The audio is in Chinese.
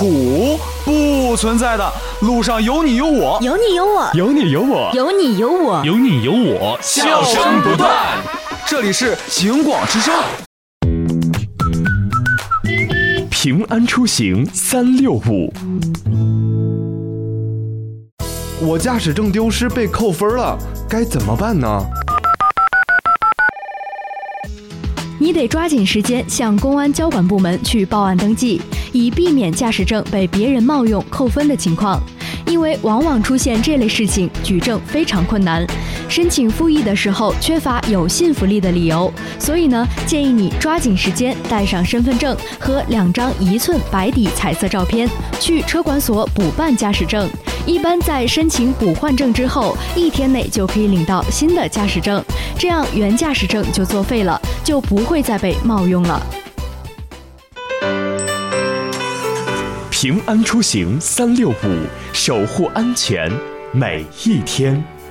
苦，不存在的。路上有你有我， 有你有我， 有你有我， 有你有我， 有你有我， 笑声不断。这里是警广之声。 平安出行365。 我驾驶证丢失被扣分了，该怎么办呢？ 你得抓紧时间向公安交管部门去报案登记，以避免驾驶证被别人冒用扣分的情况。因为往往出现这类事情，举证非常困难，申请复议的时候缺乏有信服力的理由，所以呢，建议你抓紧时间带上身份证和2张1寸白底彩色照片，去车管所补办驾驶证。一般在申请补换证之后1天内就可以领到新的驾驶证，这样原驾驶证就作废了，就不会再被冒用了。 平安出行365，守护安全每一天。